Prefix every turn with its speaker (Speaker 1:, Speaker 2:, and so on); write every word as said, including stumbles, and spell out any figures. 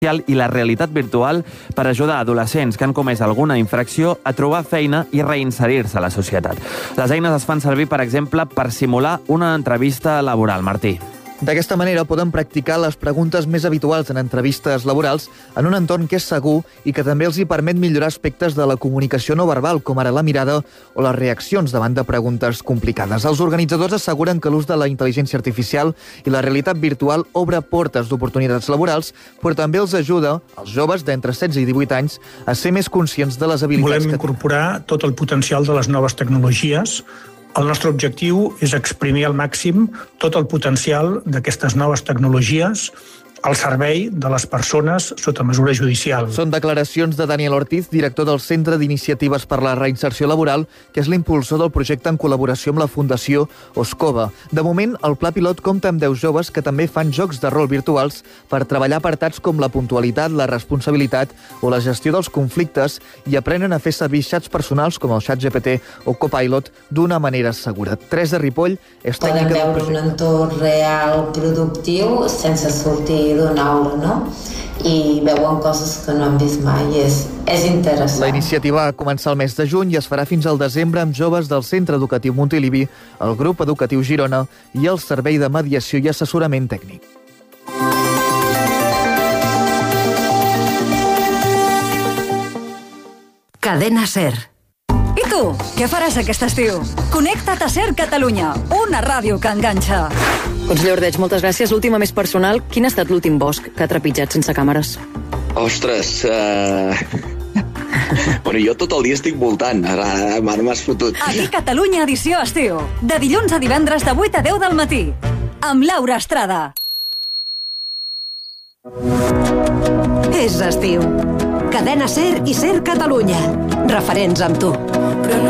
Speaker 1: i la realitat virtual per ajudar adolescents que han comès alguna infracció a trobar feina i reinserir-se a la societat. Les eines es fan servir, per exemple, per simular una entrevista laboral, Martí.
Speaker 2: D'aquesta manera poden practicar les preguntes més habituals en entrevistes laborals en un entorn que és segur i que també els hi permet millorar aspectes de la comunicació no verbal, com ara la mirada o les reaccions davant de preguntes complicades. Els organitzadors asseguren que l'ús de la intel·ligència artificial i la realitat virtual obre portes d'oportunitats laborals, però també els ajuda, als joves d'entre setze i divuit anys, a ser més conscients de les habilitats.
Speaker 3: Volem incorporar tot el potencial de les noves tecnologies. El nostre objectiu és exprimir al màxim tot el potencial d'aquestes noves tecnologies al servei de les persones sota mesura judicial.
Speaker 2: Són declaracions de Daniel Ortiz, director del Centre d'Iniciatives per la Reinserció Laboral, que és l'impulsor del projecte en col·laboració amb la Fundació Oscova. De moment, el pla pilot compta amb deu joves que també fan jocs de rol virtuals per treballar apartats com la puntualitat, la responsabilitat o la gestió dels conflictes i aprenen a fer servir xats personals com el ChatGPT o Copilot d'una manera segura. Teresa Ripoll és tècnica del projecte.
Speaker 4: Podem veure un entorn real productiu sense sortir d'una aula, no? I veuen coses que no han vist mai. És, és interessant.
Speaker 2: La iniciativa va començar el mes de juny i es farà fins al desembre amb joves del Centre Educatiu Montilivi, el Grup Educatiu Girona i el Servei de Mediació i Assessorament Tècnic.
Speaker 5: Cadena SER. I tu, què faràs aquest estiu? Connecta't a SER Catalunya, una ràdio que enganxa.
Speaker 6: Conseller Ordeig, moltes gràcies. L'última més personal, quin ha estat l'últim bosc que ha trepitjat sense càmeres?
Speaker 7: Ostres, uh... bueno, jo tot el dia estic voltant, ara m'has fotut.
Speaker 5: Aquí Catalunya edició estiu, de dilluns a divendres de vuit a deu del matí, amb Laura Estrada. És estiu. Cadena SER i SER Catalunya, referents amb tu.